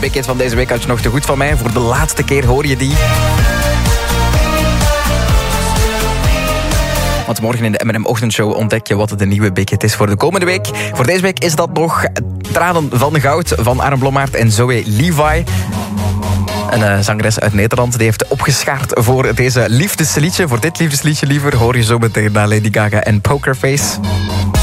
big hit van deze week had je nog te goed van mij. Voor de laatste keer hoor je die. Want morgen in de M&M Ochtendshow ontdek je wat de nieuwe big hit is voor de komende week. Voor deze week is dat nog Tranen van Goud van Aaron Blommaert en Zoe Levi. Een zangeres uit Nederland die heeft opgeschaard voor deze liefdesliedje. Voor dit liefdesliedje liever hoor je zo meteen naar Lady Gaga en Pokerface.